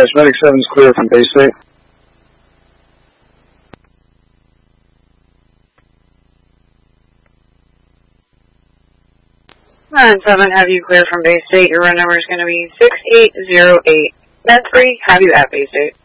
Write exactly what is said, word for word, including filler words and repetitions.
Dispatch, Medic seven's clear from Bay State. nine seven, have you clear from Bay State. Your run number is going to be six eight zero eight. That's three, have you at Bay State.